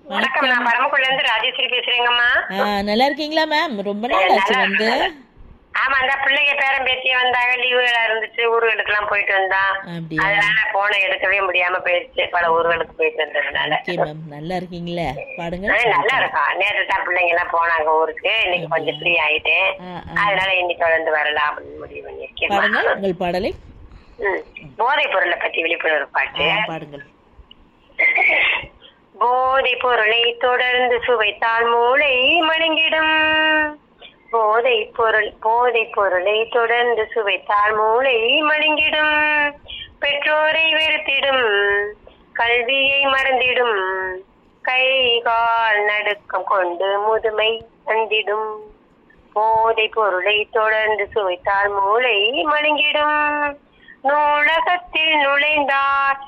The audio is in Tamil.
வணக்கம். நான் பரமக்குடில இருந்து ராஜேஸ்வரி பேசுறேங்கம்மா. நல்லா இருக்கீங்களா மேம்? ரொம்ப நாள் ஆச்சு வந்து. ஆமா, அந்த பிள்ளைங்க பேரன் பேத்திய வந்தாங்க, லீவுகளா இருந்துச்சு, ஊர்களுக்கு எல்லாம் போயிட்டு வந்தான். அப்படியா? அதனால போனை எடுக்கவே முடியாம போயிடுச்சு, பல ஊர்களுக்கு போயிட்டு வந்ததுனால. ஓகே மேம், நல்லா இருக்கீங்களா? பாடுங்க. நல்லா இருக்கும். நேற்று தான் பிள்ளைங்க எல்லாம் போனாங்க ஊருக்கு, இன்னைக்கு கொஞ்சம் ஃப்ரீ ஆயிட்டேன். அதனால இன்னைக்கு தொடர்ந்து வரலாம் அப்படின்னு முடிவு பண்ணிருக்கேன். பாடுங்கள் உங்கள் பாடலை. போதை பொருளை பத்தி விழிப்புணர்வு பாட்டு பாடுங்கள். போதை பொருளை தொடர்ந்து சுவைத்தால் மூளை மழுங்கிடும். போதை பொருளை தொடர்ந்து சுவைத்தால் மூளை மழுங்கிடும். பெற்றோரை வெறுத்திடும், கல்வியை மறந்திடும், கை கால் நடுக்கம் கொண்டு முதுமை வந்திடும். போதை பொருளை தொடர்ந்து சுவைத்தால் மூளை மழுங்கிடும். நூலகத்தில் நுழைந்தார்